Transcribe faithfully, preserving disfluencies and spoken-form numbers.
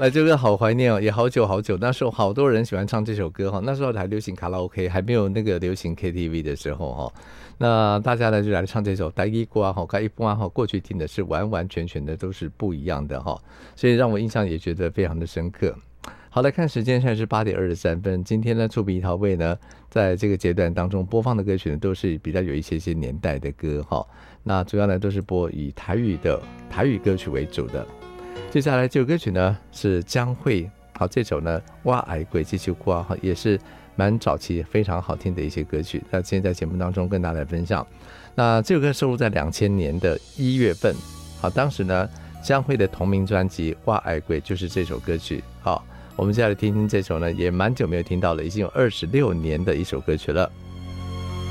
来，这个好怀念哦，也好久好久。那时候好多人喜欢唱这首歌哈，那时候还流行卡拉 OK， 还没有那个流行 K T V 的时候哈。那大家呢就来唱这首《台语歌》哈，跟一般哈过去听的是完完全全的都是不一样的哈，所以让我印象也觉得非常的深刻。好，来看时间，现在是八点二十三分。今天呢，触笔一桃味呢，在这个阶段当中播放的歌曲呢，都是比较有一些些年代的歌哈。那主要呢都是播以台语的台语歌曲为主的。接下来这首歌曲呢是江蕙，好，这首呢《我爱过这首歌》哈，也是蛮早期非常好听的一些歌曲。那今天在节目当中跟大家来分享。那这首歌收录在两千年的一月份，好，当时呢江蕙的同名专辑《我爱过》就是这首歌曲。好，我们接下来听听这首呢，也蛮久没有听到了，已经有二十六年的一首歌曲了。